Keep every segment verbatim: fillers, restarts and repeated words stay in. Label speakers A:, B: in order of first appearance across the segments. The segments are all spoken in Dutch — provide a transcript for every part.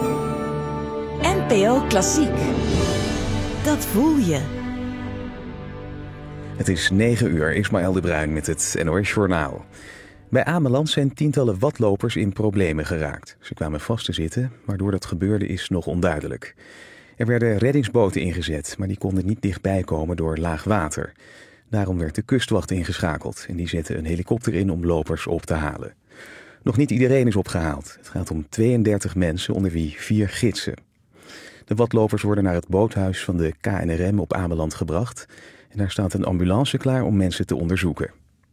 A: N P O Klassiek. Dat voel je.
B: Het is negen uur, Ismaël de Bruin met het N O S Journaal. Bij Ameland zijn tientallen watlopers in problemen geraakt. Ze kwamen vast te zitten, maar door dat gebeurde is nog onduidelijk. Er werden reddingsboten ingezet, maar die konden niet dichtbij komen door laag water. Daarom werd de kustwacht ingeschakeld en die zette een helikopter in om lopers op te halen. Nog niet iedereen is opgehaald. Het gaat om tweeëndertig mensen, onder wie vier gidsen. De watlopers worden naar het boothuis van de K N R M op Ameland gebracht. En daar staat een ambulance klaar om mensen te onderzoeken.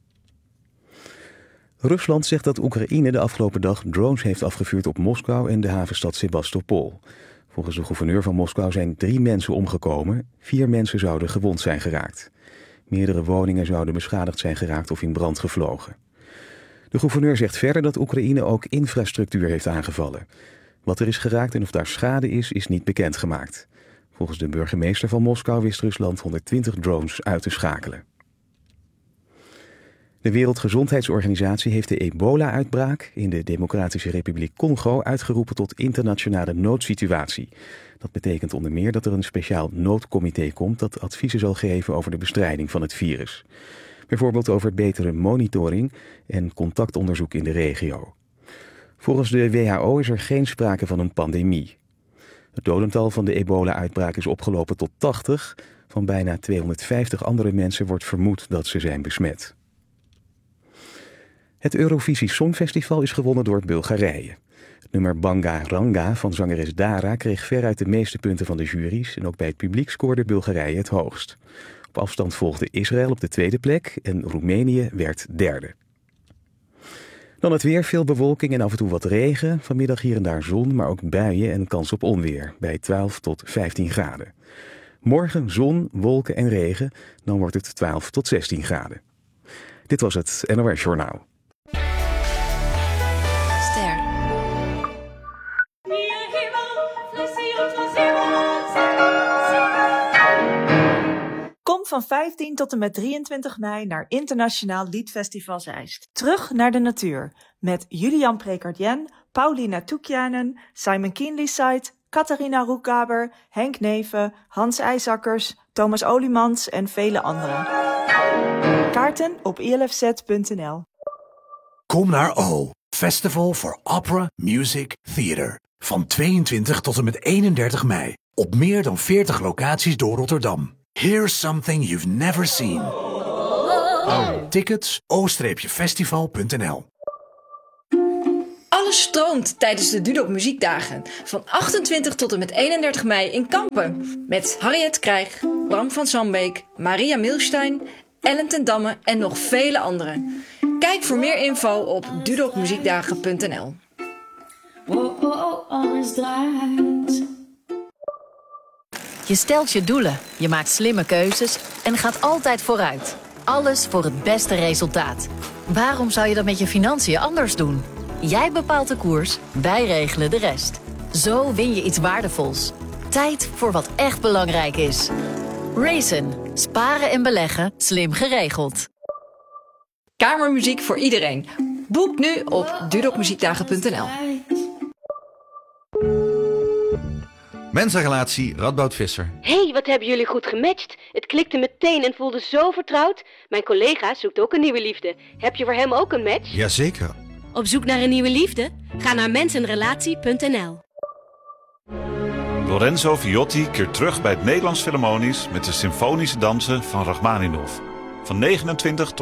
B: Rusland zegt dat Oekraïne de afgelopen dag drones heeft afgevuurd op Moskou en de havenstad Sebastopol. Volgens de gouverneur van Moskou zijn drie mensen omgekomen. Vier mensen zouden gewond zijn geraakt. Meerdere woningen zouden beschadigd zijn geraakt of in brand gevlogen. De gouverneur zegt verder dat Oekraïne ook infrastructuur heeft aangevallen. Wat er is geraakt en of daar schade is, is niet bekendgemaakt. Volgens de burgemeester van Moskou wist Rusland honderdtwintig drones uit te schakelen. De Wereldgezondheidsorganisatie heeft de ebola-uitbraak in de Democratische Republiek Congo uitgeroepen tot internationale noodsituatie. Dat betekent onder meer dat er een speciaal noodcomité komt dat adviezen zal geven over de bestrijding van het virus. Bijvoorbeeld over betere monitoring en contactonderzoek in de regio. Volgens de W H O is er geen sprake van een pandemie. Het dodental van de ebola-uitbraak is opgelopen tot tachtig. Van bijna tweehonderdvijftig andere mensen wordt vermoed dat ze zijn besmet. Het Eurovisie Songfestival is gewonnen door Bulgarije. Het nummer Banga Ranga van zangeres Dara kreeg veruit de meeste punten van de juries en ook bij het publiek scoorde Bulgarije het hoogst. Op afstand volgde Israël op de tweede plek en Roemenië werd derde. Dan het weer, veel bewolking en af en toe wat regen. Vanmiddag hier en daar zon, maar ook buien en kans op onweer bij twaalf tot vijftien graden. Morgen zon, wolken en regen, dan wordt het twaalf tot zestien graden. Dit was het N O S Journaal.
C: Ster.
D: Kom van vijftien tot en met drieëntwintig mei naar Internationaal Liedfestival Zeist. Terug naar de natuur met Julian Prekardjen, Paulina Toekjanen, Simon Kienlysite, Catharina Roekaber, Henk Neven, Hans IJsakkers, Thomas Oliemans en vele anderen. Kaarten op I L F Z punt N L.
E: Kom naar O, Festival for Opera, Music, Theater. Van tweeëntwintig tot en met eenendertig mei. Op meer dan veertig locaties door Rotterdam. Here's something you've never seen. Oh. Tickets o festival punt N L.
C: Alles stroomt tijdens de Dudok Muziekdagen. Van achtentwintig tot en met eenendertig mei in Kampen. Met Harriet Krijg, Bram van Sambeek, Maria Milstein, Ellen ten Damme en nog vele anderen. Kijk voor meer info op dudok muziekdagen punt N L.
F: Oh, oh, oh, alles draait.
G: Je stelt je doelen, je maakt slimme keuzes en gaat altijd vooruit. Alles voor het beste resultaat. Waarom zou je dat met je financiën anders doen? Jij bepaalt de koers, wij regelen de rest. Zo win je iets waardevols. Tijd voor wat echt belangrijk is. Raisin. Sparen en beleggen, slim geregeld.
C: Kamermuziek voor iedereen. Boek nu op dudok muziekdagen punt N L.
H: Mensenrelatie Radboud Visser.
I: Hey, wat hebben jullie goed gematcht. Het klikte meteen en voelde zo vertrouwd. Mijn collega zoekt ook een nieuwe liefde. Heb je voor hem ook een match?
H: Jazeker.
I: Op zoek naar een nieuwe liefde? Ga naar mensenrelatie punt N L.
J: Lorenzo Viotti keert terug bij het Nederlands Philharmonisch met de symfonische dansen van Rachmaninov. Van negenentwintig tot